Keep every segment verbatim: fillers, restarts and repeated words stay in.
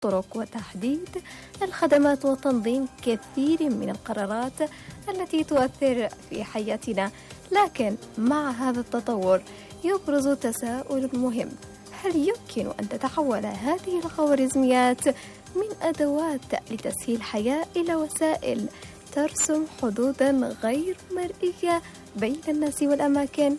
الطرق وتحديد الخدمات وتنظيم كثير من القرارات التي تؤثر في حياتنا. لكن مع هذا التطور يبرز تساؤل مهم: هل يمكن أن تتحول هذه الخوارزميات من أدوات لتسهيل الحياة إلى وسائل ترسم حدودا غير مرئية بين الناس والأماكن؟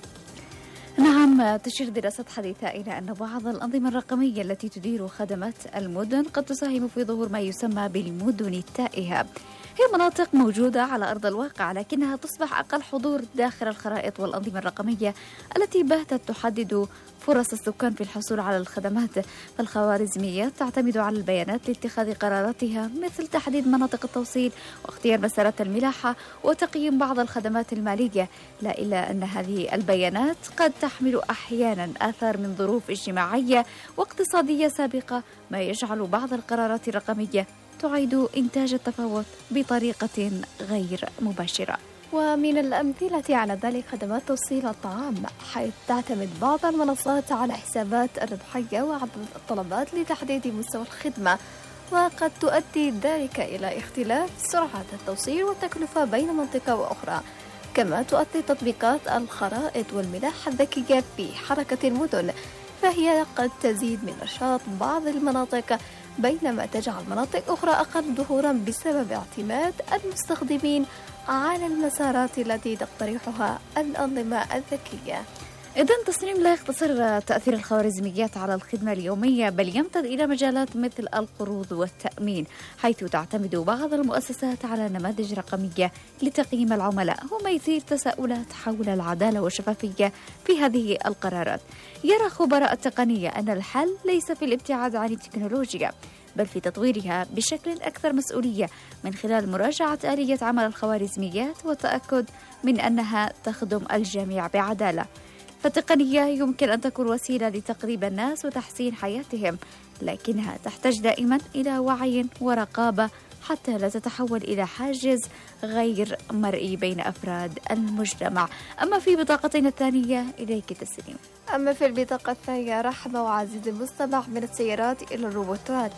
نعم، تشير دراسات حديثة إلى أن بعض الأنظمة الرقمية التي تدير خدمات المدن قد تساهم في ظهور ما يسمى بالمدن التائهة. هي مناطق موجودة على أرض الواقع لكنها تصبح أقل حضور داخل الخرائط والأنظمة الرقمية التي باتت تحدد فرص السكان في الحصول على الخدمات. فالخوارزميات تعتمد على البيانات لاتخاذ قراراتها، مثل تحديد مناطق التوصيل واختيار مسارات الملاحة وتقييم بعض الخدمات المالية. لا إلا أن هذه البيانات قد تحمل أحيانا آثار من ظروف اجتماعية واقتصادية سابقة، ما يجعل بعض القرارات الرقمية تعيد إنتاج التفاوت بطريقة غير مباشرة. ومن الأمثلة على ذلك خدمات توصيل الطعام، حيث تعتمد بعض المنصات على حسابات الربحية وعدد الطلبات لتحديد مستوى الخدمة، وقد تؤدي ذلك إلى اختلاف سرعة التوصيل والتكلفة بين منطقة وأخرى. كما تؤدي تطبيقات الخرائط والملاحة الذكية في حركة المدن، فهي قد تزيد من نشاط بعض المناطق بينما تجعل مناطق أخرى أقل ظهورا بسبب اعتماد المستخدمين على المسارات التي تقترحها الأنظمة الذكية. إذن تصميم لا يقتصر تأثير الخوارزميات على الخدمة اليومية، بل يمتد إلى مجالات مثل القروض والتأمين، حيث تعتمد بعض المؤسسات على نماذج رقمية لتقييم العملاء، وما يثير تساؤلات حول العدالة والشفافية في هذه القرارات. يرى خبراء التقنية أن الحل ليس في الابتعاد عن التكنولوجيا، بل في تطويرها بشكل أكثر مسؤولية من خلال مراجعة آلية عمل الخوارزميات والتأكد من أنها تخدم الجميع بعدالة. فالتقنية يمكن أن تكون وسيلة لتقريب الناس وتحسين حياتهم، لكنها تحتاج دائما إلى وعي ورقابة حتى لا تتحول إلى حاجز غير مرئي بين أفراد المجتمع. أما في بطاقتنا الثانية إليك تسليم. أما في البطاقة الثانية رحمة وعزيز المستمع، من السيارات إلى الروبوتات،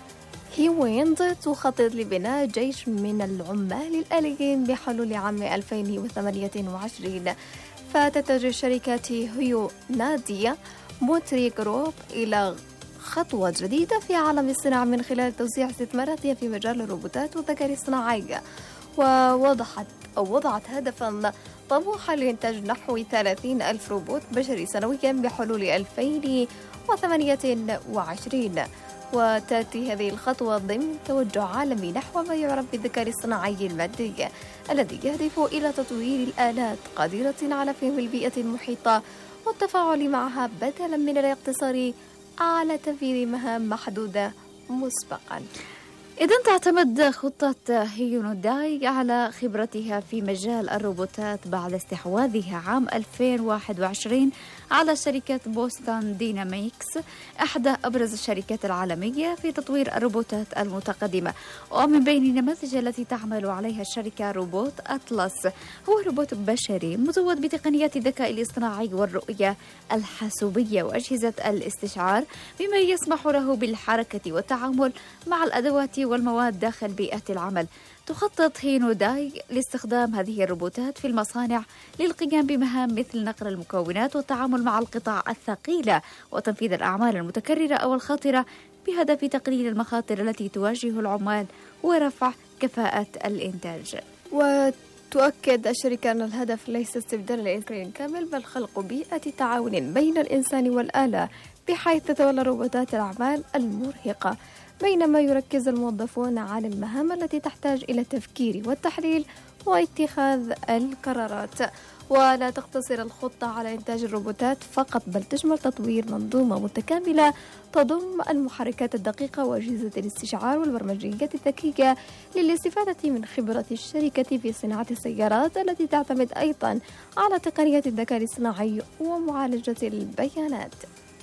هيويند تخطط لبناء جيش من العمال الآليين بحلول عام ألفين وثمانية وعشرين. فتتجه شركة هيو نادية موتري جروب إلى خطوة جديدة في عالم الصناعة من خلال توسيع استثماراتها في مجال الروبوتات والذكاء الاصطناعي، ووضحت أو وضعت هدفا طموحا لإنتاج نحو ثلاثين ألف روبوت بشري سنويا بحلول ألفين وثمانية وعشرين. وتأتي هذه الخطوة ضمن توجه عالمي نحو ما يعرف بالذكاء الاصطناعي المادي، الذي يهدف إلى تطوير الآلات قادرة على فهم البيئة المحيطة والتفاعل معها بدلا من الاقتصار على تنفيذ مهام محدودة مسبقا. إذن تعتمد خطة هيونداي على خبرتها في مجال الروبوتات بعد استحواذها عام ألفين وواحد وعشرين على شركة بوستون ديناميكس، إحدى أبرز الشركات العالمية في تطوير الروبوتات المتقدمة. ومن بين النماذج التي تعمل عليها الشركة روبوت أطلس، هو روبوت بشري مزود بتقنيات الذكاء الاصطناعي والرؤية الحاسوبية وأجهزة الاستشعار، بما يسمح له بالحركة والتعامل مع الأدوات والمواد داخل بيئة العمل. تخطط هيونداي لاستخدام هذه الروبوتات في المصانع للقيام بمهام مثل نقل المكونات والتعامل مع القطع الثقيلة وتنفيذ الأعمال المتكررة أو الخطرة، بهدف تقليل المخاطر التي تواجه العمال ورفع كفاءة الإنتاج. وتؤكد الشركة أن الهدف ليس استبدال الإنسان كامل، بل خلق بيئة تعاون بين الإنسان والآلة، بحيث تتولى روبوتات الأعمال المرهقة، بينما يركز الموظفون على المهام التي تحتاج إلى التفكير والتحليل واتخاذ القرارات. ولا تقتصر الخطة على إنتاج الروبوتات فقط، بل تشمل تطوير منظومة متكاملة تضم المحركات الدقيقة وأجهزة الاستشعار والبرمجيات الذكية للاستفادة من خبرة الشركة في صناعة السيارات، التي تعتمد أيضا على تقنيات الذكاء الاصطناعي ومعالجة البيانات.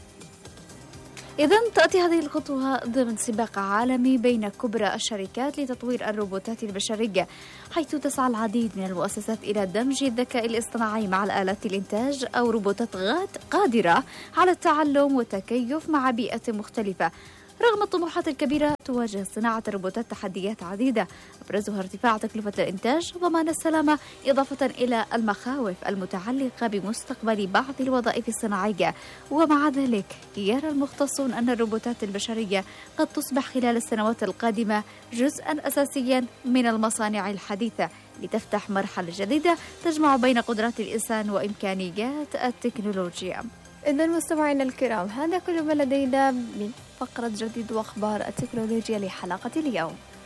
إذن تأتي هذه الخطوة ضمن سباق عالمي بين كبرى الشركات لتطوير الروبوتات البشرية، حيث تسعى العديد من المؤسسات إلى دمج الذكاء الاصطناعي مع الآلات الإنتاج أو روبوتات غات قادرة على التعلم والتكيف مع بيئة مختلفة. رغم الطموحات الكبيرة تواجه صناعة الروبوتات تحديات عديدة، أبرزها ارتفاع تكلفة الإنتاج وضمان السلامة، إضافة إلى المخاوف المتعلقة بمستقبل بعض الوظائف الصناعية. ومع ذلك يرى المختصون أن الروبوتات البشرية قد تصبح خلال السنوات القادمة جزءا أساسيا من المصانع الحديثة، لتفتح مرحلة جديدة تجمع بين قدرات الإنسان وإمكانيات التكنولوجيا. إذا مستمعينا الكرام، هذا كل ما لدينا من فقرة جديد وأخبار التكنولوجيا لحلقة اليوم.